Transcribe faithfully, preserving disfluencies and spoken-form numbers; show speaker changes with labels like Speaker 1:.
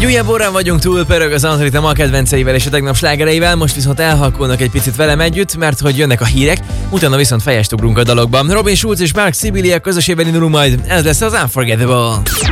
Speaker 1: Egy újabb órán vagyunk túl, pörög az Antrita ma kedvenceivel és a tegnap slágereivel, most viszont elhalkulnak egy picit velem együtt, mert hogy jönnek a hírek, utána viszont fejest ugrunk a dalokban. Robin Schulz és Mark Sibilia közösében indulunk majd, ez lesz az Unforgettable.